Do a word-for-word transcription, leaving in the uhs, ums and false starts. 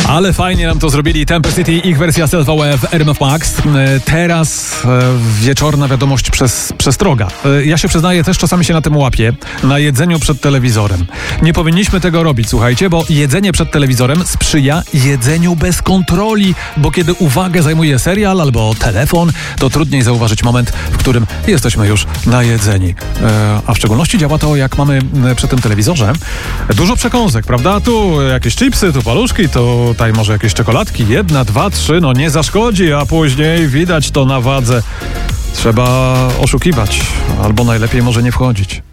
Ale fajnie nam to zrobili Temper City, ich wersja S L V E w R M F Max. Teraz e, wieczorna wiadomość przez przestroga. E, ja się przyznaję, też czasami się na tym łapię. Na jedzeniu przed telewizorem. Nie powinniśmy tego robić, słuchajcie, bo jedzenie przed telewizorem sprzyja jedzeniu bez kontroli, bo kiedy uwagę zajmuje serial albo telefon, to trudniej zauważyć moment, w którym jesteśmy już najedzeni. E, a w szczególności działa to, jak mamy przy tym telewizorze dużo przekąsek, prawda? Tu jakieś chipsy, tu paluszki, to tutaj może jakieś czekoladki. Jedna, dwa, trzy, no nie zaszkodzi, a później widać to na wadze. Trzeba oszukiwać, albo najlepiej może nie wchodzić.